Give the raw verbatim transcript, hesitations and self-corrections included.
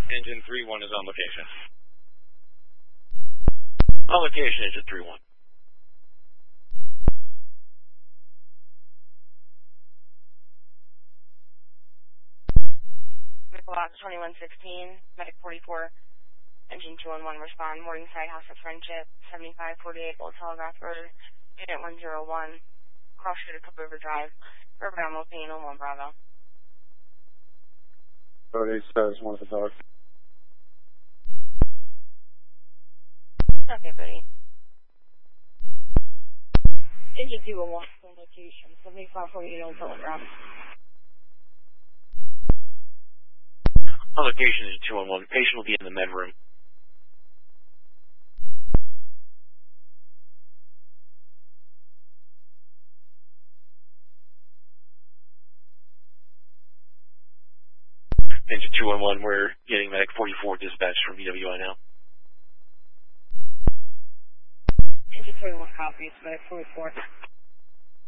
Engine three one is on location. On location, engine three one. Lot twenty-one sixteen, Medic forty-four, Engine two one one, respond, Morningside House of Friendship, seventy-five forty-eight Old Telegraph Road, Unit one zero one, Cross Street, Cup River Drive, River Bravo, Pano, one Bravo. Road eight status, one of the dogs. Okay, buddy. Engine two one one, location, seventy-five forty-eight Old Telegraph. On location is two one one. Patient will be in the med room. Engine two one one, we're getting Medic forty-four dispatched from B W I now. Engine three one, copy, it's Medic forty-four.